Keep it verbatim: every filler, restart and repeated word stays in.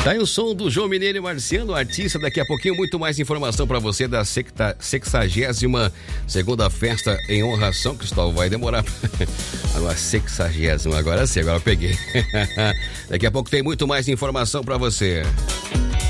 Tá aí o som do João Mineiro e Marciano, artista. Daqui a pouquinho muito mais informação para você da sexagésima segunda festa em honra a São Cristóvão. Vai demorar. Agora sexagésima, agora sim, agora eu peguei. Daqui a pouco tem muito mais informação para você.